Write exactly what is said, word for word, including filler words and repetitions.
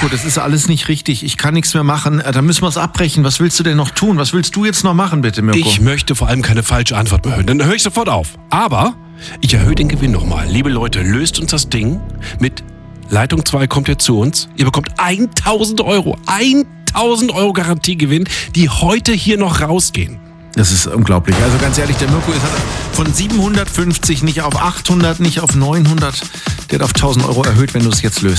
Mirko, das ist alles nicht richtig. Ich kann nichts mehr machen. Da müssen wir es abbrechen. Was willst du denn noch tun? Was willst du jetzt noch machen, bitte, Mirko? Ich möchte vor allem keine falsche Antwort mehr hören. Dann höre ich sofort auf. Aber ich erhöhe den Gewinn nochmal. Liebe Leute, löst uns das Ding mit Leitung zwei kommt jetzt zu uns. Ihr bekommt tausend Euro. tausend Euro Garantiegewinn, die heute hier noch rausgehen. Das ist unglaublich. Also ganz ehrlich, der Mirko ist von siebenhundertfünfzig nicht auf achthundert, nicht auf neunhundert. Der hat auf tausend Euro erhöht, wenn du es jetzt löst.